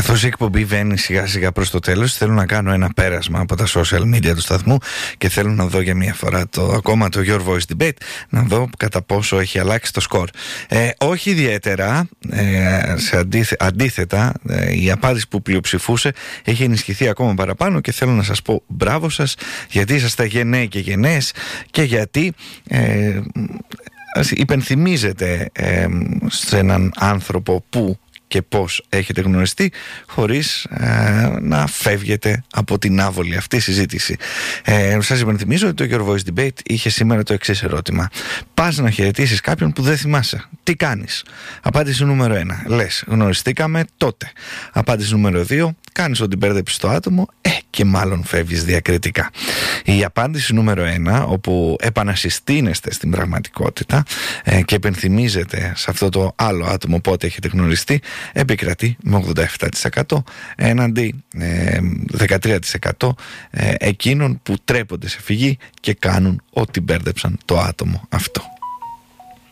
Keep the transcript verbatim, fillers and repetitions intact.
Καθώς η εκπομπή βαίνει σιγά σιγά προς το τέλος, θέλω να κάνω ένα πέρασμα από τα social media του σταθμού και θέλω να δω για μια φορά το, ακόμα το Your Voice Debate, να δω κατά πόσο έχει αλλάξει το σκορ. Ε, όχι ιδιαίτερα, ε, σε αντίθε, αντίθετα, ε, η απάντηση που πλειοψηφούσε έχει ενισχυθεί ακόμα παραπάνω και θέλω να σας πω μπράβο σας, γιατί είσαστε γενναίοι και γενναίες και γιατί... Ε, υπενθυμίζετε ε, σε έναν άνθρωπο που και πώς έχετε γνωριστεί, χωρίς ε, να φεύγετε από την άβολη αυτή συζήτηση. Ε, σας υπενθυμίζω ότι το Your Voice Debate είχε σήμερα το εξής ερώτημα. Πας να χαιρετήσεις κάποιον που δεν θυμάσαι. Τι κάνεις? Απάντηση νούμερο ένα. Λες, γνωριστήκαμε τότε. Απάντηση νούμερο δύο. Κάνεις ότι μπέρδεψες το άτομο, ε, και μάλλον φεύγεις διακριτικά. Η απάντηση νούμερο ένα, όπου επανασυστήνεστε στην πραγματικότητα ε, και επενθυμίζετε σε αυτό το άλλο άτομο πότε έχετε γνωριστεί, επικρατεί με ογδόντα επτά τοις εκατό έναντι ε, δεκατρία τοις εκατό ε, εκείνων που τρέπονται σε φυγή και κάνουν ότι μπέρδεψαν το άτομο αυτό.